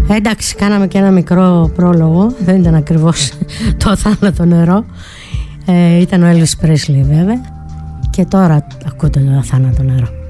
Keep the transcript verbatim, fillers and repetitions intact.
Εντάξει, κάναμε και ένα μικρό πρόλογο. Δεν ήταν ακριβώς το Αθάνατο νερό. ε, Ήταν ο Elvis Presley βέβαια. Και τώρα ακούτε το Αθάνατο νερό.